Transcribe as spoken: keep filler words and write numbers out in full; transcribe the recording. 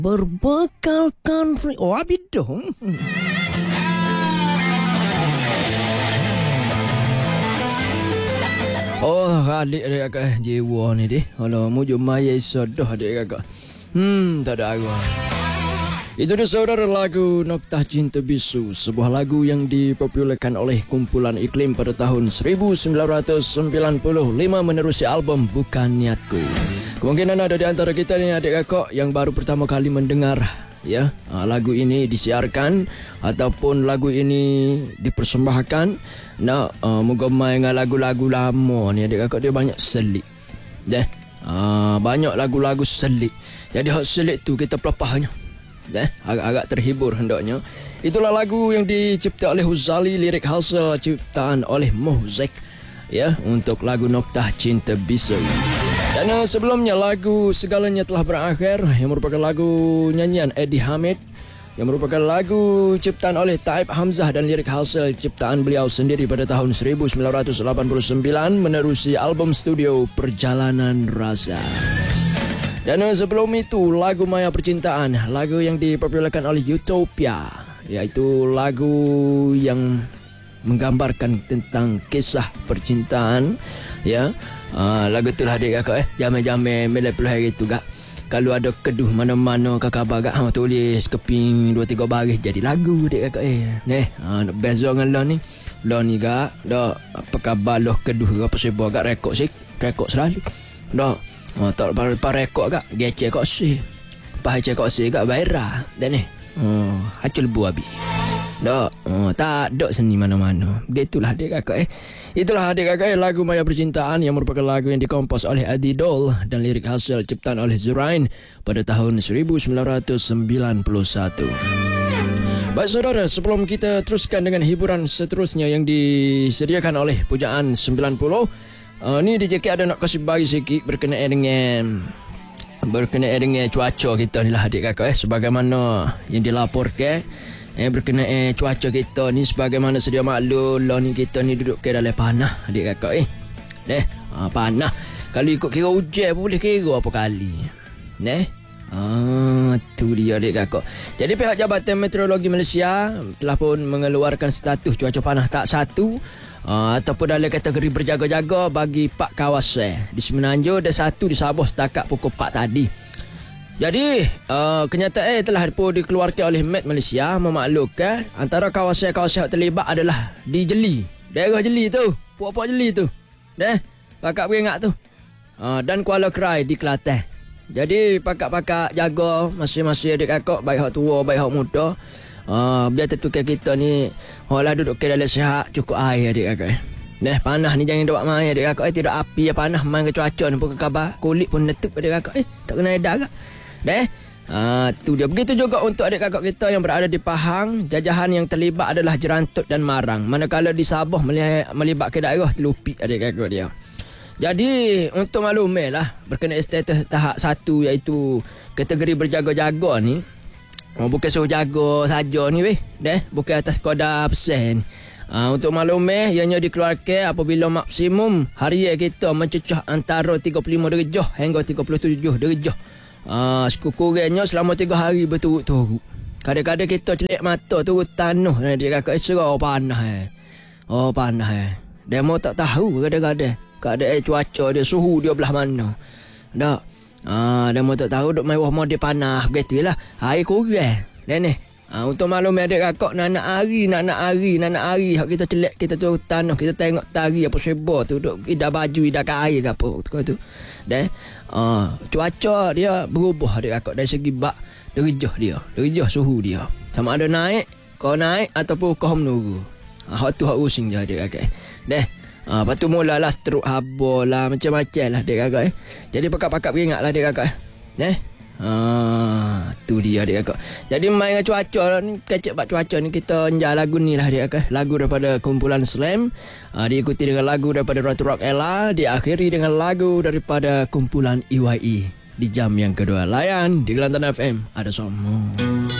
Berbekalkan free. Oh, habis dong. Oh, adik adik kakak jiwa ni deh. Kalau mu jumpa ya sodoh adik kakak. Hmm, tak ada aku. Itu dia saudara lagu Noktah Cinta Bisu, sebuah lagu yang dipopulerkan oleh kumpulan Iklim pada tahun seribu sembilan ratus sembilan puluh lima menerusi album Bukan Niatku. Kemungkinan ada di antara kita ni adik kakak yang baru pertama kali mendengar ya lagu ini disiarkan ataupun lagu ini dipersembahkan. Nah, uh, moga-moga dengan lagu-lagu lama ni adik kakak dia banyak selit. Deh. Uh, banyak lagu-lagu selit. Jadi hak selit tu kita pelepahnya. Eh, agak-agak terhibur hendaknya. Itulah lagu yang dicipta oleh Huzali, lirik hasil ciptaan oleh Mohzek ya, untuk lagu Noktah Cinta Bisu. Dan uh, sebelumnya lagu Segalanya Telah Berakhir yang merupakan lagu nyanyian Eddie Hamid, yang merupakan lagu ciptaan oleh Taib Hamzah dan lirik hasil ciptaan beliau sendiri pada tahun seribu sembilan ratus lapan puluh sembilan menerusi album studio Perjalanan Rasa. Dan sebelum itu lagu Maya Percintaan, lagu yang dipopulerkan oleh Utopia, iaitu lagu yang menggambarkan tentang kisah percintaan ya. Uh, lagu itulah adik kakak eh jame-jame melep-lep gitu gak. Kalau ada keduh mana-mana kakak bagak hang tulis keping dua tiga baris jadi lagu adik kakak eh. Neh, uh, beza dengan lo ni. Lo ni gak, dak apa khabar lo keduh apa sebab gak rekod sik, rekod selalu. Dak Oh, tak par rekod gak gece kok si. Pas cek kok si gak viral. Dan ni. Oh, hacul bu abi. Dak, oh, tak dok seni mana-mana. Begitulah adik kakak eh. Itulah adik kakak eh, lagu Maya Percintaan yang merupakan lagu yang dikompos oleh Adi Dol dan lirik hasil ciptaan oleh Zurain pada tahun seribu sembilan ratus sembilan puluh satu. Baik saudara, sebelum kita teruskan dengan hiburan seterusnya yang disediakan oleh Pujaan sembilan puluh, Uh, ni D J K ada nak kasih bagi sikit berkenaan dengan berkenaan dengan cuaca kita ni lah adik kakak eh, sebagaimana yang dilaporkan eh, berkenaan cuaca kita ni sebagaimana sedia maklum lah ni kita ni duduk ke dalam panah adik kakak eh. Neh, uh, panah. Kalau ikut kira hujan pun boleh kira apa kali. Neh. Ah, tu dia adik kakak. Jadi pihak Jabatan Meteorologi Malaysia telah pun mengeluarkan status cuaca panas tak satu Uh, ataupun dalam kategori berjaga-jaga bagi empat kawasan. Di Semenanjung ada satu di Sabah setakat pukul empat tadi. Jadi uh, kenyataan telah pun dikeluarkan oleh Met Malaysia memaklumkan antara kawasan-kawasan yang terlibat adalah di Jeli, daerah Jeli tu, puak-puak Jeli tu. Dah, pakak beringat tu. Uh, dan Kuala Krai di Kelantan. Jadi pakak-pakak jaga masing-masing adik kakak, baik hak tua baik hak muda. Ah, biar tertukar kita ni orang duduk ke dalam sihat cukup air adik kakak eh. Nah, panas ni jangan duk main adik kakak eh, tidak api ya panas main ke cuaca ni pun khabar kulit pun letup adik kakak eh, tak kena edak gak. Dah. Ah, tu dia. Begitu juga untuk adik kakak kita yang berada di Pahang, jajahan yang terlibat adalah Jerantut dan Marang. Manakala di Sabah melibat ke daerah Telupik adik kakak dia. Jadi untuk maklumilah berkenaan status tahap satu iaitu kategori berjaga-jaga ni. Oh, bukan suruh jaga saja ni weh. Dah, bukan atas kadar persen. Uh, untuk maklumnya ianya dikeluarkan apabila maksimum harian kita mencecah antara tiga puluh lima darjah hingga tiga puluh tujuh darjah. Ah, uh, sekurang-kurangnya selama tiga hari berturut-turut. Kadang-kadang kita celik mata turut tanah dan dia kakak serau panas eh. Oh, panas eh. Dia mau tak tahu kadang-kadang keadaan cuaca dia, suhu dia belah mana. Dak. Ah, dah mau tak tahu duk main wah mode panas begitulah. Air kurang. Dan ni. Ah, untuk maklum adik kakak nak-nak hari, nak-nak hari, nak-nak hari hak kita celak kita tu tanah, kita tengok tari apa sebab tu duk ida baju, ida air ke apa tu. Dan ah, cuaca dia berubah adik kakak dari segi bak derajah dia, derajah suhu dia. Sama ada naik, kau naik ataupun kau menurun. Ah, hak tu hak using je adik kakak. Dah. Ah, lepas tu mulalah struk haba lah, macam-macam lah adik kakak eh. Jadi pakak-pakak beringat lah adik kakak eh. Ah, tu dia adik kakak. Jadi main dengan cuaca ni, kecek bak cuaca ni kita enjak lagu ni lah adik kakak. Lagu daripada kumpulan Slam, ah, diikuti dengan lagu daripada Ratu Rock Ella, diakhiri dengan lagu daripada kumpulan E Y E di jam yang kedua. Layan di Kelantan F M ada semua.